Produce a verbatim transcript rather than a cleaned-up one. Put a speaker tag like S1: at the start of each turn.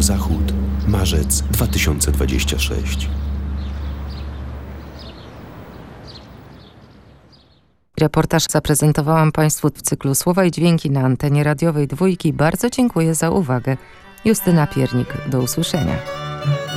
S1: Zachód, marzec dwa tysiące dwudziesty szósty.
S2: Reportaż zaprezentowałam Państwu w cyklu Słowa i Dźwięki na antenie radiowej Dwójki. Bardzo dziękuję za uwagę. Justyna Piernik, do usłyszenia.